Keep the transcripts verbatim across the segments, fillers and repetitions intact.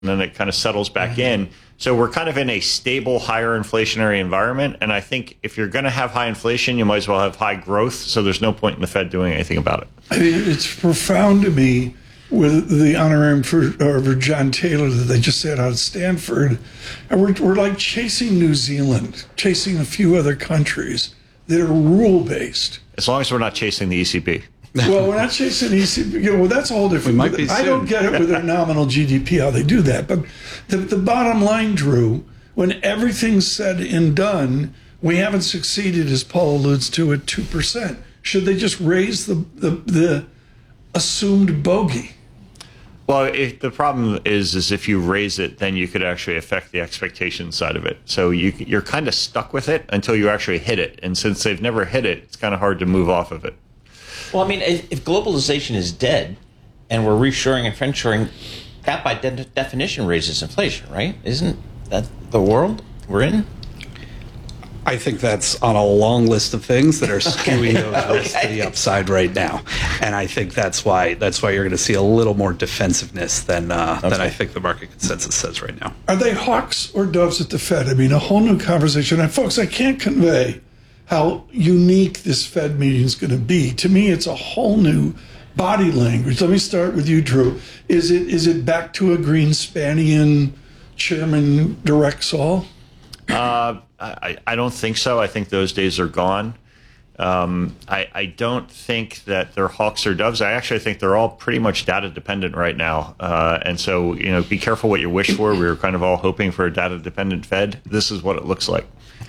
and then it kind of settles back in. So we're kind of in a stable, higher inflationary environment. And I think if you're going to have high inflation, you might as well have high growth. So there's no point in the Fed doing anything about it. I mean, it's profound to me with the honorarium for, for John Taylor that they just had out of Stanford. And we're, we're like chasing New Zealand, chasing a few other countries that are rule-based. As long as we're not chasing the E C B. Well, we're not chasing E C B. You know, well, that's a whole different. We might be I soon. don't get it with their nominal G D P how they do that. But the, the bottom line, Drew, when everything's said and done, we haven't succeeded, as Paul alludes to, at two percent. Should they just raise the the, the assumed bogey? Well, if the problem is, is if you raise it, then you could actually affect the expectation side of it. So you, you're kind of stuck with it until you actually hit it. And since they've never hit it, it's kind of hard to move off of it. Well, I mean, if globalization is dead and we're reshoring and friendshoring, that by de- definition raises inflation, right? Isn't that the world we're in? I think that's on a long list of things that are skewing those okay. risks to the upside right now, and I think that's why that's why you're going to see a little more defensiveness than uh, okay. than I think the market consensus says right now. Are they hawks or doves at the Fed? I mean, a whole new conversation. And folks, I can't convey how unique this Fed meeting is going to be. To me, it's a whole new body language. Let me start with you, Drew. Is it is it back to a Greenspanian chairman directs all? Uh, I, I don't think so. I think those days are gone. Um, I, I don't think that they're hawks or doves. I actually think they're all pretty much data dependent right now. Uh, and so, you know, be careful what you wish for. We were kind of all hoping for a data dependent Fed. This is what it looks like.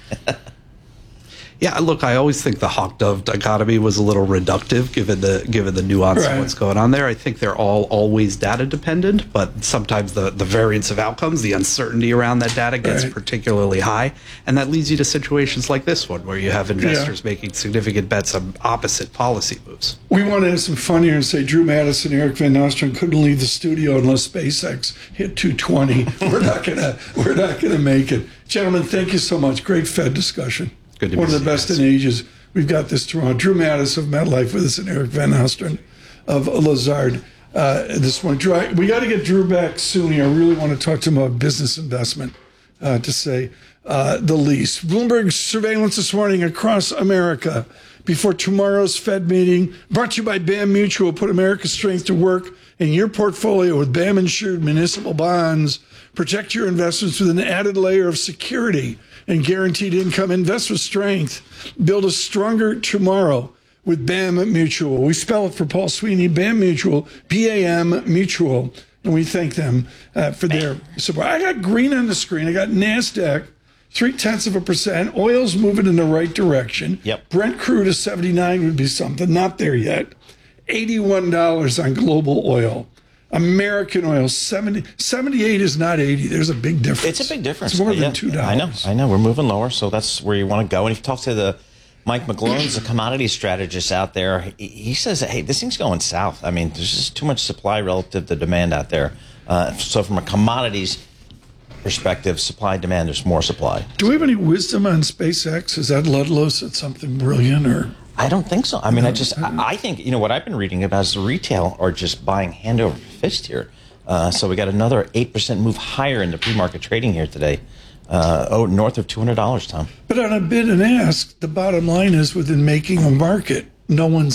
Yeah, look, I always think the hawk-dove dichotomy was a little reductive given the given the nuance right. of what's going on there. I think they're all always data-dependent, but sometimes the, the variance of outcomes, the uncertainty around that data gets right. particularly high, and that leads you to situations like this one where you have investors yeah. making significant bets on opposite policy moves. We want to have some fun here and say Drew Mattis and Eric Van Nostrand couldn't leave the studio unless SpaceX hit two twenty. We're not gonna we're not gonna make it. Gentlemen, thank you so much. Great Fed discussion. One of the best in ages. We've got this tomorrow. Drew Mattis of MetLife with us and Eric Van Nostrand of Lazard uh, this morning. Drew, I, we got to get Drew back soon here. I really want to talk to him about business investment, uh, to say uh, the least. Bloomberg surveillance this morning across America before tomorrow's Fed meeting. Brought to you by BAM Mutual. Put America's strength to work in your portfolio with BAM insured municipal bonds. Protect your investments with an added layer of security and guaranteed income. Invest with strength. Build a stronger tomorrow with BAM Mutual. We spell it for Paul Sweeney, BAM Mutual, B A M Mutual, and we thank them uh, for their support. I got green on the screen. I got NASDAQ, three-tenths of a percent. Oil's moving in the right direction. Yep. Brent crude is seventy-nine would be something. Not there yet. eighty-one dollars on global oil. American oil, seventy, seventy-eight is not eighty. There's a big difference. It's a big difference. It's more yeah, than two dollars. I know. I know. We're moving lower, so that's where you want to go. And if you talk to the Mike McGlone's the commodity strategist out there, he, he says, hey, this thing's going south. I mean, there's just too much supply relative to demand out there. Uh, so from a commodities perspective, supply, demand, there's more supply. Do we have any wisdom on SpaceX? Is that Ludlow said something brilliant, or? I don't think so. I mean, no, I just, I, I think, you know, what I've been reading about is the retail are just buying hand over fist here. Uh, so we got another eight percent move higher in the pre-market trading here today. Uh, oh, north of two hundred dollars, Tom. But on a bid and ask, the bottom line is within making a market, no one's